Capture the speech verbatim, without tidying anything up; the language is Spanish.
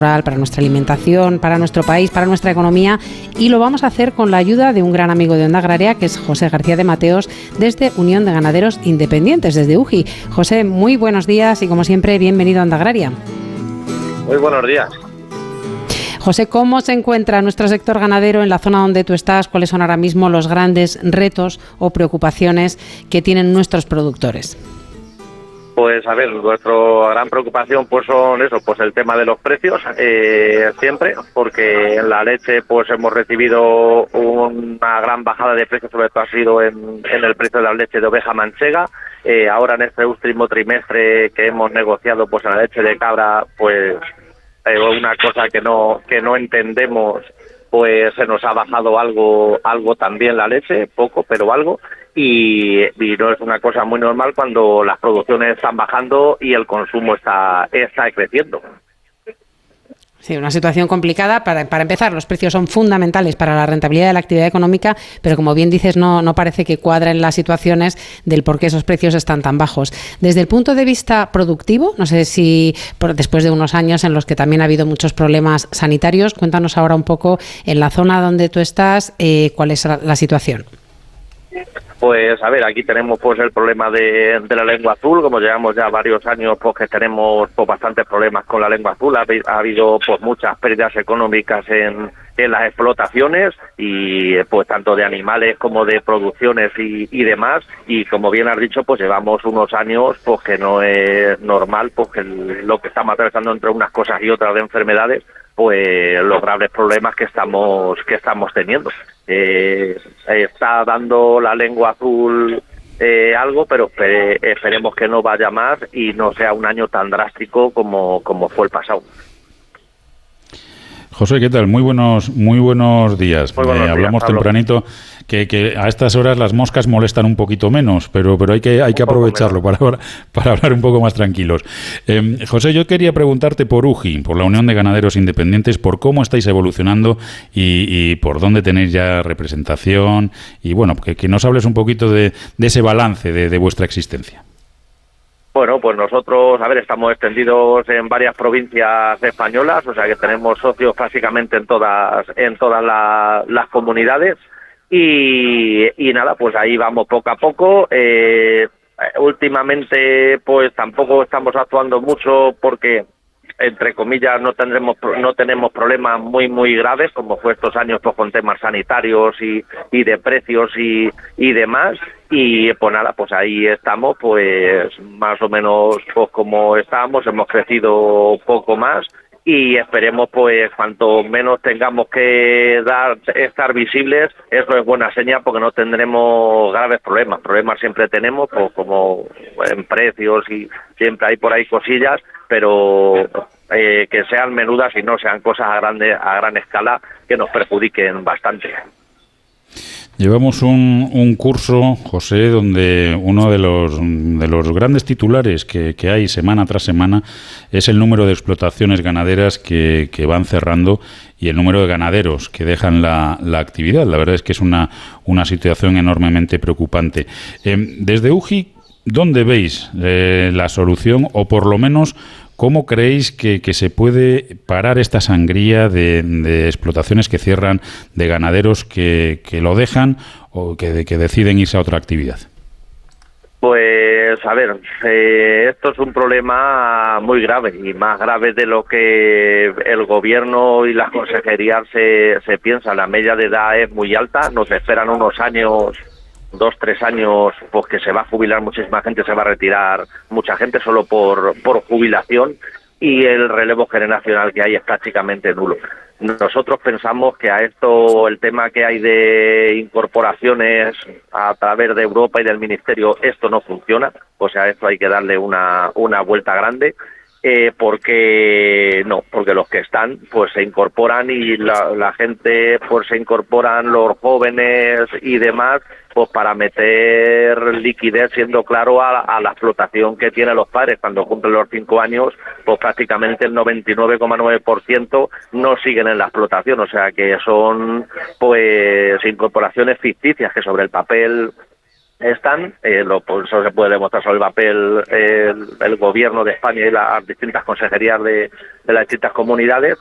para nuestra alimentación, para nuestro país, para nuestra economía, y lo vamos a hacer con la ayuda de un gran amigo de Onda Agraria, que es José García de Mateos, desde Unión de Ganaderos Independientes, desde U G I. José, muy buenos días y, como siempre, bienvenido a Onda Agraria. Muy buenos días. José, ¿cómo se encuentra nuestro sector ganadero en la zona donde tú estás? ¿Cuáles son ahora mismo los grandes retos o preocupaciones que tienen nuestros productores? Pues a ver, nuestra gran preocupación pues son eso, pues el tema de los precios, eh, siempre, porque en la leche pues hemos recibido una gran bajada de precios, sobre todo ha sido en, en el precio de la leche de oveja manchega. Eh, ahora en este último trimestre que hemos negociado pues en la leche de cabra, pues eh, una cosa que no que no entendemos, pues se nos ha bajado algo algo también la leche, poco, pero algo. Y, y no es una cosa muy normal cuando las producciones están bajando y el consumo está está creciendo. Sí, una situación complicada. Para, para empezar, los precios son fundamentales para la rentabilidad de la actividad económica, pero como bien dices, no, no parece que cuadren las situaciones del por qué esos precios están tan bajos. Desde el punto de vista productivo, no sé si por, después de unos años en los que también ha habido muchos problemas sanitarios, cuéntanos ahora un poco en la zona donde tú estás, eh, cuál es la, la situación. Pues a ver, aquí tenemos pues el problema de, de la lengua azul, como llevamos ya varios años pues que tenemos pues bastantes problemas con la lengua azul, ha, ha habido pues muchas pérdidas económicas en, en las explotaciones y pues tanto de animales como de producciones y, y demás, y como bien has dicho pues llevamos unos años pues que no es normal pues que el, lo que estamos atravesando entre unas cosas y otras de enfermedades, pues los graves problemas que estamos que estamos teniendo. Eh, está dando la lengua azul eh, algo, pero espe- esperemos que no vaya más y no sea un año tan drástico como, como fue el pasado. José, ¿qué tal? Muy buenos, muy buenos días. Muy buenos eh, días, hablamos Pablo. tempranito que, que a estas horas las moscas molestan un poquito menos, pero, pero hay que, hay que aprovecharlo para, para hablar un poco más tranquilos. Eh, José, yo quería preguntarte por U G I, por la Unión de Ganaderos Independientes, por cómo estáis evolucionando y, y por dónde tenéis ya representación y, bueno, que, que nos hables un poquito de, de ese balance de, de vuestra existencia. Bueno, pues nosotros, a ver, estamos extendidos en varias provincias españolas, o sea que tenemos socios básicamente en todas en todas la, las comunidades y, y nada, pues ahí vamos poco a poco. Eh, últimamente, pues tampoco estamos actuando mucho porque, entre comillas, no tendremos no tenemos problemas muy muy graves como fue estos años pues con temas sanitarios y, y de precios y, y demás, y pues nada, pues ahí estamos pues más o menos pues como estábamos, hemos crecido poco más y esperemos pues cuanto menos tengamos que dar estar visibles, eso es buena señal porque no tendremos graves problemas. Problemas siempre tenemos, pues como en precios y siempre hay por ahí cosillas, pero eh, que sean menudas y no sean cosas a grande a gran escala que nos perjudiquen bastante. Llevamos un, un curso, José, donde uno de los de los grandes titulares que, que hay semana tras semana es el número de explotaciones ganaderas que, que van cerrando y el número de ganaderos que dejan la, la actividad. La verdad es que es una, una situación enormemente preocupante. Eh, desde U G I, ¿dónde veis eh, la solución o por lo menos cómo creéis que, que se puede parar esta sangría de, de explotaciones que cierran, de ganaderos que, que lo dejan o que, que deciden irse a otra actividad? Pues a ver, eh, esto es un problema muy grave y más grave de lo que el gobierno y las consejerías se, se piensan. La media de edad es muy alta, nos esperan unos años, dos, tres años, pues que se va a jubilar muchísima gente, se va a retirar mucha gente solo por, por jubilación y el relevo generacional que hay es prácticamente nulo. Nosotros pensamos que a esto, el tema que hay de incorporaciones a través de Europa y del Ministerio, esto no funciona, o sea, esto hay que darle una, una vuelta grande. Eh, porque no, porque los que están pues se incorporan y la, la gente pues se incorporan, los jóvenes y demás, pues para meter liquidez, siendo claro a, a la explotación que tienen los padres cuando cumplen los cinco años, pues prácticamente el noventa y nueve coma nueve por ciento no siguen en la explotación, o sea que son pues incorporaciones ficticias que sobre el papel están, eh, lo, pues eso se puede demostrar sobre el papel, eh, el, el gobierno de España y las distintas consejerías de, de las distintas comunidades,